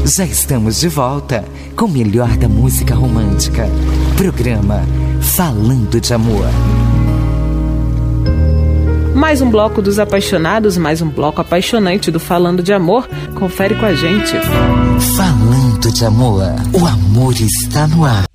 Já estamos de volta com o melhor da música romântica. Programa Falando de Amor. Mais um bloco dos apaixonados, mais um bloco apaixonante do Falando de Amor. Confere com a gente. Falando de Amor, o amor está no ar.